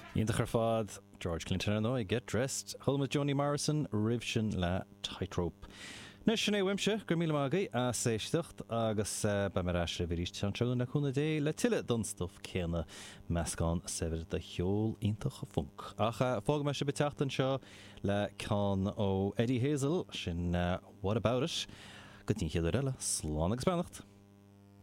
Íntach ar fad George Clinton I Get Dressed, Hulma Joni Morrison, Rivshin le Tightrope. Nes sinné wimse gur míle mágaí a séistecht agus ba mar eisre bhíríist seanseún na chuna dé le tiile donstof céna meascán sefir de cheol ítach funk. Ach fága me se beteachtan seo le cán ó Eddie Hazel sin What About It, go tín chéad eile slán agus beannacht.